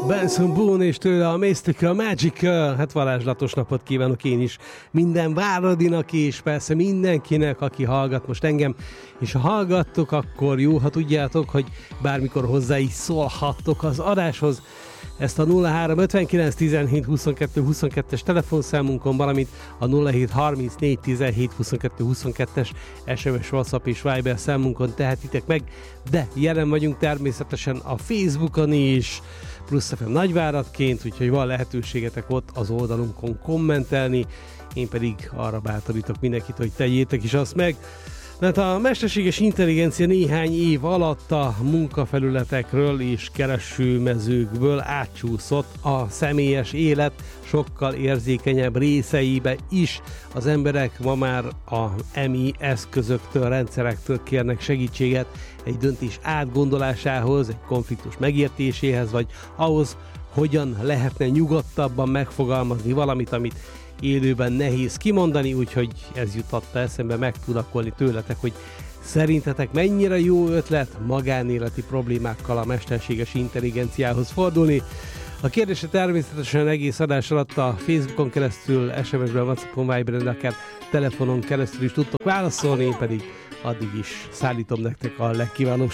Benson Boone és tőle a Mystical Magical. Hát varázslatos napot kívánok én is minden Váradinak és persze mindenkinek, aki hallgat most engem. És ha hallgattok, akkor jó, ha tudjátok, hogy bármikor hozzá is szólhattok az adáshoz. Ezt a 0359 17 22 22-es telefonszámunkon, valamint a 07 34 17 22 22-es SMS, WhatsApp és Viber számunkon tehetitek meg, de jelen vagyunk természetesen a Facebookon is, Plusz FM Nagyváradként, úgyhogy van lehetőségetek ott az oldalunkon kommentelni, én pedig arra bátorítok mindenkit, hogy tegyétek is azt meg. Mert a mesterséges intelligencia néhány év alatt a munkafelületekről és keresőmezőkből átcsúszott a személyes élet sokkal érzékenyebb részeibe is. Az emberek ma már a EMI eszközöktől, rendszerektől kérnek segítséget egy döntés átgondolásához, egy konfliktus megértéséhez, vagy ahhoz, hogyan lehetne nyugodtabban megfogalmazni valamit, amit élőben nehéz kimondani, úgyhogy ez jutatta eszembe megtudakolni tőletek, hogy szerintetek mennyire jó ötlet magánéleti problémákkal a mesterséges intelligenciához fordulni. A kérdésre természetesen egész adás alatt a Facebookon keresztül, SMS-ben, WhatsAppon, Viberen, de akár telefonon keresztül is tudtok válaszolni, én pedig addig is szállítom nektek a legkívánóbb